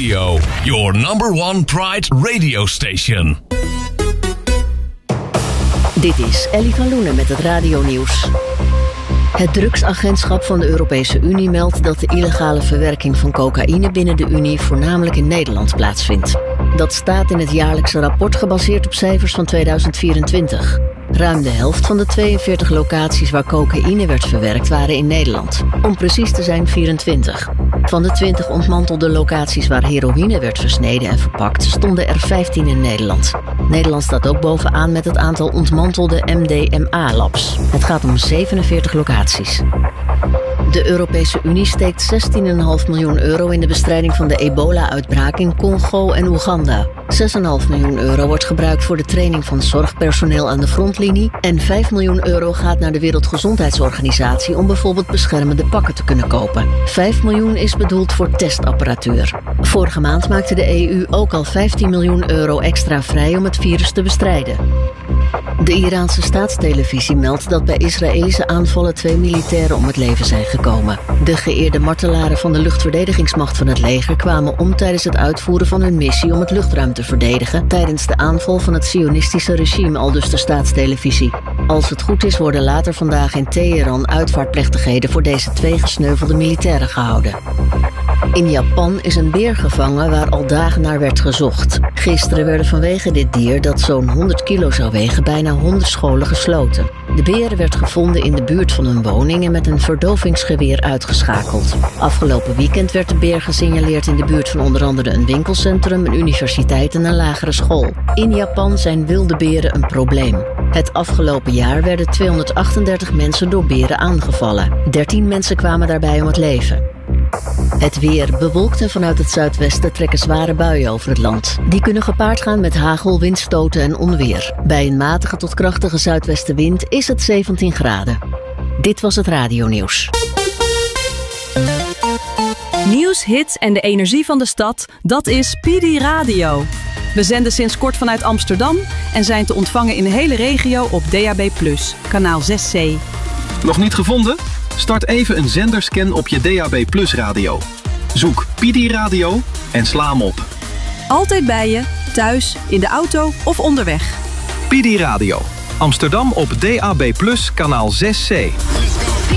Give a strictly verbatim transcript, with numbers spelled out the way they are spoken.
Radio, your number one Pride radio station. Dit is Ellie van Loenen met het radionieuws. Het drugsagentschap van de Europese Unie meldt dat de illegale verwerking van cocaïne binnen de Unie voornamelijk in Nederland plaatsvindt. Dat staat in het jaarlijkse rapport gebaseerd op cijfers van tweeduizend vierentwintig. Ruim de helft van de tweeënveertig locaties waar cocaïne werd verwerkt waren in Nederland. Om precies te zijn vierentwintig. Van de twintig ontmantelde locaties waar heroïne werd versneden en verpakt, stonden er vijftien in Nederland. Nederland staat ook bovenaan met het aantal ontmantelde M D M A-labs. Het gaat om zevenenveertig locaties. De Europese Unie steekt zestien komma vijf miljoen euro in de bestrijding van de ebola-uitbraak in Congo en Oeganda. zes komma vijf miljoen euro wordt gebruikt voor de training van zorgpersoneel aan de frontlinie en vijf miljoen euro gaat naar de Wereldgezondheidsorganisatie om bijvoorbeeld beschermende pakken te kunnen kopen. vijf miljoen is bedoeld voor testapparatuur. Vorige maand maakte de E U ook al vijftien miljoen euro extra vrij om het virus te bestrijden. De Iraanse staatstelevisie meldt dat bij Israëlische aanvallen twee militairen om het leven zijn gekomen. De geëerde martelaren van de luchtverdedigingsmacht van het leger kwamen om tijdens het uitvoeren van hun missie om het luchtruim te verdedigen tijdens de aanval van het sionistische regime, aldus de staatstelevisie. Als het goed is worden later vandaag in Teheran uitvaartplechtigheden voor deze twee gesneuvelde militairen gehouden. In Japan is een beer gevangen waar al dagen naar werd gezocht. Gisteren werden vanwege dit dier, dat zo'n honderd kilo zou wegen, bijna honderd scholen gesloten. De beer werd gevonden in de buurt van een woning en met een verdovingsgeweer uitgeschakeld. Afgelopen weekend werd de beer gesignaleerd in de buurt van onder andere een winkelcentrum, een universiteit en een lagere school. In Japan zijn wilde beren een probleem. Het afgelopen jaar werden tweehonderdachtendertig mensen door beren aangevallen. dertien mensen kwamen daarbij om het leven. Het weer. Bewolkt en vanuit het zuidwesten trekken zware buien over het land. Die kunnen gepaard gaan met hagel, windstoten en onweer. Bij een matige tot krachtige zuidwestenwind is het zeventien graden. Dit was het radionieuws. Nieuws, hits en de energie van de stad, dat is P D Radio. We zenden sinds kort vanuit Amsterdam en zijn te ontvangen in de hele regio op D A B plus, kanaal zes C. Nog niet gevonden? Start even een zenderscan op je D A B plus radio. Zoek P D Radio en sla hem op. Altijd bij je, thuis, in de auto of onderweg. P D Radio. Amsterdam op D A B plus, kanaal zes C.